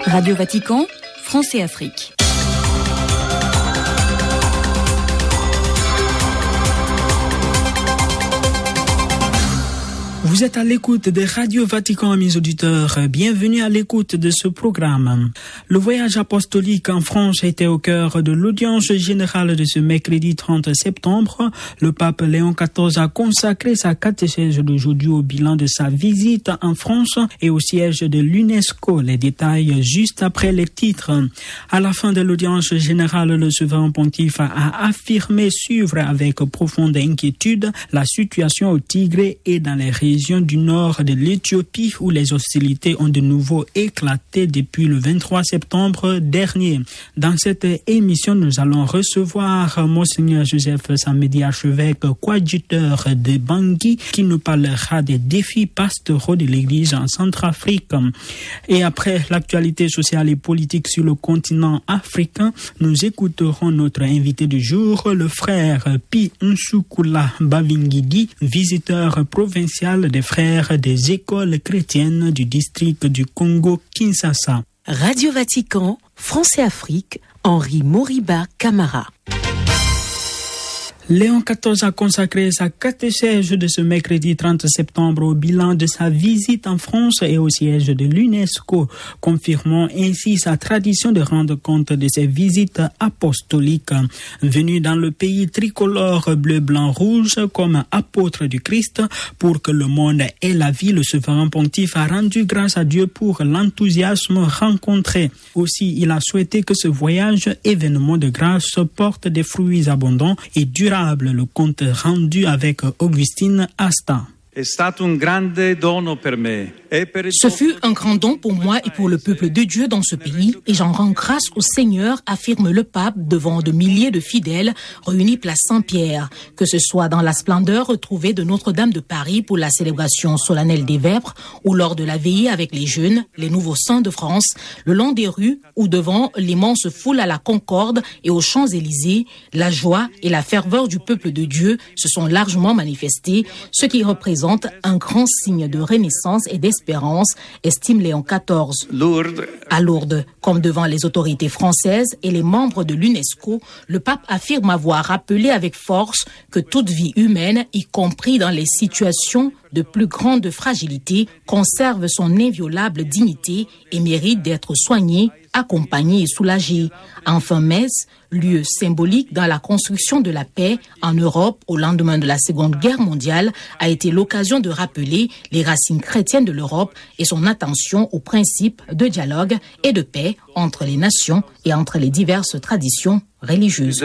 Radio Vatican, France et Afrique. Vous êtes à l'écoute de Radio Vatican, mes auditeurs. Bienvenue à l'écoute de ce programme. Le voyage apostolique en France était au cœur de l'audience générale de ce mercredi 30 septembre. Le pape Léon XIV a consacré sa catéchèse d'aujourd'hui au bilan de sa visite en France et au siège de l'UNESCO. Les détails juste après les titres. À la fin de l'audience générale, le souverain pontife a affirmé suivre avec profonde inquiétude la situation au Tigré et dans les régions du nord de l'Éthiopie où les hostilités ont de nouveau éclaté depuis le 23 septembre dernier. Dans cette émission, nous allons recevoir Monseigneur Joseph Samedi, archevêque coadjuteur de Bangui, qui nous parlera des défis pastoraux de l'Église en Centrafrique. Et après l'actualité sociale et politique sur le continent africain, nous écouterons notre invité du jour, le frère Pi Nsukula Bavingidi, visiteur provincial des frères des écoles chrétiennes du district du Congo-Kinshasa. Radio Vatican, France et Afrique, Henri Moriba Camara. Léon XIV a consacré sa catéchèse de ce mercredi 30 septembre au bilan de sa visite en France et au siège de l'UNESCO, confirmant ainsi sa tradition de rendre compte de ses visites apostoliques. Venu dans le pays tricolore bleu, blanc, rouge comme apôtre du Christ pour que le monde ait la vie, le souverain pontife a rendu grâce à Dieu pour l'enthousiasme rencontré. Aussi, il a souhaité que ce voyage, événement de grâce, porte des fruits abondants et durables. Le compte rendu avec Augustine Asta. Ce fut un grand don pour moi et pour le peuple de Dieu dans ce pays et j'en rends grâce au Seigneur, affirme le pape devant de milliers de fidèles réunis place Saint-Pierre. Que ce soit dans la splendeur retrouvée de Notre-Dame de Paris pour la célébration solennelle des Vêpres ou lors de la veillée avec les jeunes, les nouveaux saints de France, le long des rues ou devant l'immense foule à la Concorde et aux Champs-Élysées, la joie et la ferveur du peuple de Dieu se sont largement manifestés, ce qui représente un grand signe de renaissance et d'espérance, estime Léon XIV. À Lourdes, comme devant les autorités françaises et les membres de l'UNESCO, le pape affirme avoir rappelé avec force que toute vie humaine, y compris dans les situations de plus grande fragilité, conserve son inviolable dignité et mérite d'être soignée, accompagnée et soulagée. Enfin, Metz, lieu symbolique dans la construction de la paix en Europe au lendemain de la Seconde Guerre mondiale, a été l'occasion de rappeler les racines chrétiennes de l'Europe et son attention aux principes de dialogue et de paix entre les nations et entre les diverses traditions religieuses.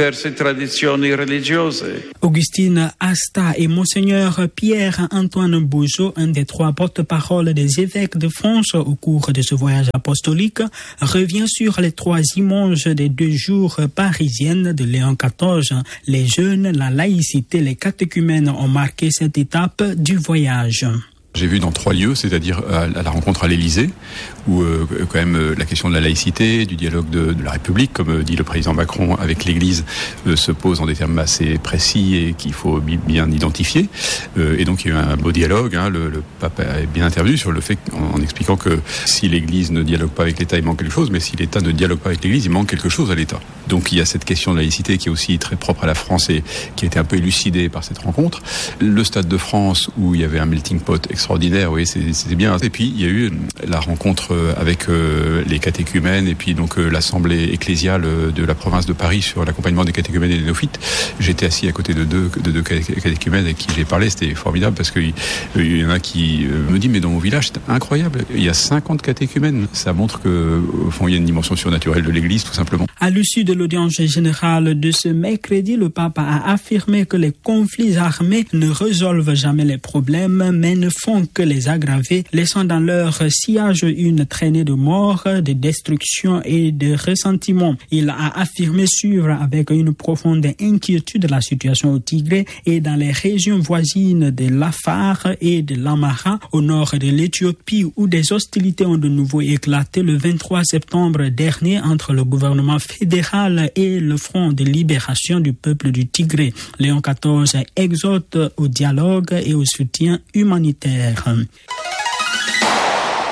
Augustine Asta et Monseigneur Pierre-Antoine Bougeot, un des 3 porte-parole des évêques de France au cours de ce voyage apostolique, revient sur les 3 images des 2 jours parisiennes de Léon XIV. Les jeunes, la laïcité, les catéchumènes ont marqué cette étape du voyage. J'ai vu dans 3 lieux, c'est-à-dire à la rencontre à l'Élysée, où quand même la question de la laïcité, du dialogue de la République, comme dit le président Macron avec l'Église, se pose en des termes assez précis et qu'il faut bien identifier. Et donc il y a eu un beau dialogue. Le pape a bien intervenu sur le fait, en expliquant que si l'Église ne dialogue pas avec l'État, il manque quelque chose, mais si l'État ne dialogue pas avec l'Église, il manque quelque chose à l'État. Donc il y a cette question de laïcité qui est aussi très propre à la France et qui a été un peu élucidée par cette rencontre. Le Stade de France, où il y avait un melting pot extraordinaire, oui, c'était bien. Et puis il y a eu la rencontre avec les catéchumènes et puis donc l'assemblée ecclésiale de la province de Paris sur l'accompagnement des catéchumènes et des néophytes. J'étais assis à côté de deux catéchumènes avec qui j'ai parlé, c'était formidable parce qu'il y en a qui me dit mais dans mon village c'est incroyable, il y a 50 catéchumènes. Ça montre qu'au fond il y a une dimension surnaturelle de l'Église tout simplement. À l'issue de l'audience générale de ce mercredi, le pape a affirmé que les conflits armés ne résolvent jamais les problèmes mais ne font que les aggraver, laissant dans leur sillage une traînée de mort, de destruction et de ressentiment. Il a affirmé suivre avec une profonde inquiétude la situation au Tigré et dans les régions voisines de l'Afar et de l'Amara, au nord de l'Éthiopie, où des hostilités ont de nouveau éclaté le 23 septembre dernier entre le gouvernement fédéral et le Front de libération du peuple du Tigré. Léon XIV exhorte au dialogue et au soutien humanitaire.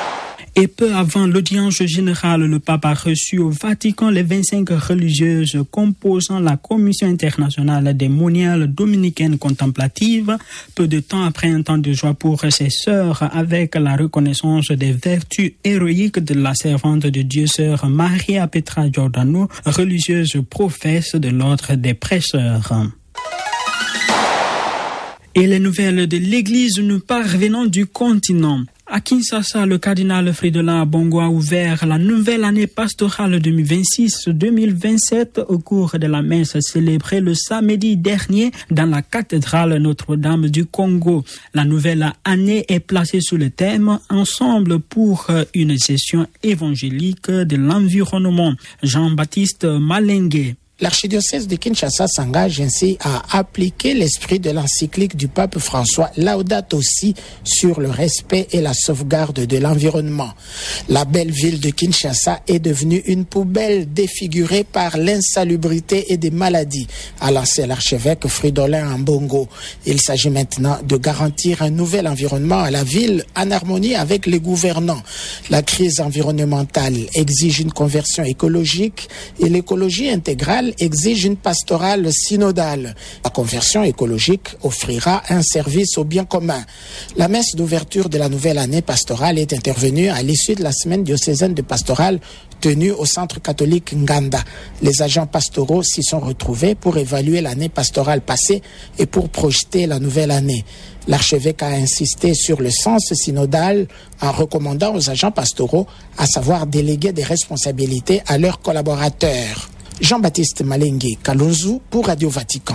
Et peu avant l'audience générale, le pape a reçu au Vatican les 25 religieuses composant la Commission internationale des moniales dominicaines contemplatives. Peu de temps après un temps de joie pour ses sœurs avec la reconnaissance des vertus héroïques de la servante de Dieu, sœur Maria Petra Giordano, religieuse professe de l'ordre des prêcheurs. Et les nouvelles de l'Église nous parvenant du continent. À Kinshasa, le cardinal Fridolin Ambongo a ouvert la nouvelle année pastorale 2026-2027 au cours de la messe célébrée le samedi dernier dans la cathédrale Notre-Dame du Congo. La nouvelle année est placée sous le thème « Ensemble pour une session évangélique de l'environnement ». Jean-Baptiste Malengue. L'archidiocèse de Kinshasa s'engage ainsi à appliquer l'esprit de l'encyclique du pape François Laudato Si sur le respect et la sauvegarde de l'environnement. La belle ville de Kinshasa est devenue une poubelle défigurée par l'insalubrité et des maladies, a lancé l'archevêque Fridolin Ambongo. Il s'agit maintenant de garantir un nouvel environnement à la ville en harmonie avec les gouvernants. La crise environnementale exige une conversion écologique et l'écologie intégrale exige une pastorale synodale. La conversion écologique offrira un service au bien commun. La messe d'ouverture de la nouvelle année pastorale est intervenue à l'issue de la semaine diocésaine de pastorale tenue au centre catholique Nganda. Les agents pastoraux s'y sont retrouvés pour évaluer l'année pastorale passée et pour projeter la nouvelle année. L'archevêque a insisté sur le sens synodal en recommandant aux agents pastoraux, à savoir déléguer des responsabilités à leurs collaborateurs. Jean-Baptiste Malengue, Kalonzo pour Radio Vatican.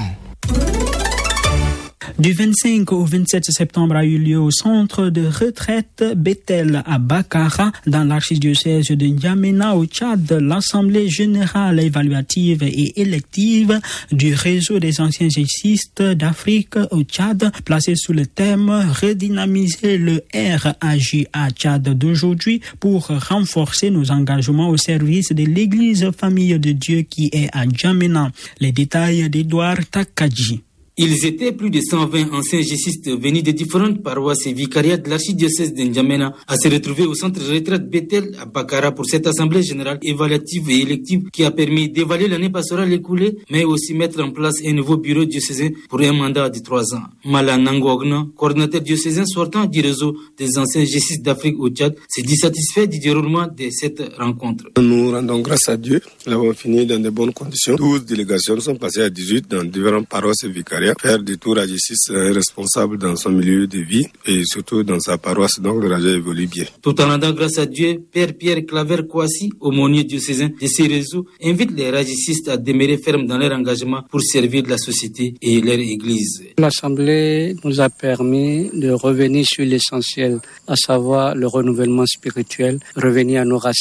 Du 25 au 27 septembre a eu lieu au centre de retraite Bethel à Bakara, dans l'archidiocèse de N'Djamena au Tchad, l'Assemblée générale évaluative et élective du réseau des anciens jésuites d'Afrique au Tchad, placée sous le thème « Redynamiser le RAJA Tchad d'aujourd'hui pour renforcer nos engagements au service de l'Église Famille de Dieu qui est à N'Djamena ». Les détails d'Edouard Takadji. Ils étaient plus de 120 anciens jésuites venus de différentes paroisses et vicariats de l'archidiocèse de N'Djamena à se retrouver au centre de retraite Bethel à Bakara pour cette assemblée générale évaluative et élective qui a permis d'évaluer l'année pastorale écoulée, mais aussi mettre en place un nouveau bureau diocésain pour un mandat de 3 ans. Mala Nangogna, coordinateur diocésain sortant du réseau des anciens jésuites d'Afrique au Tchad, s'est dit satisfait du déroulement de cette rencontre. Nous rendons grâce à Dieu. Nous avons fini dans de bonnes conditions. 12 délégations sont passées à 18 dans différentes paroisses et vicariats. Faire du tour à Jésus, un responsable dans son milieu de vie et surtout dans sa paroisse, donc le raja évolue bien. Tout en rendant grâce à Dieu, Père Pierre Claver Kouassi, aumônier diocésain de ces réseaux, invite les ragistes à demeurer fermes dans leur engagement pour servir la société et leur église. L'Assemblée nous a permis de revenir sur l'essentiel, à savoir le renouvellement spirituel, revenir à nos racines.